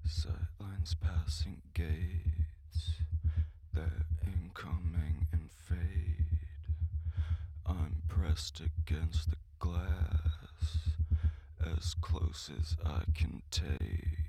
Sightlines passing gates, they're incoming and fade. I'm pressed against the glass, as close as I can take.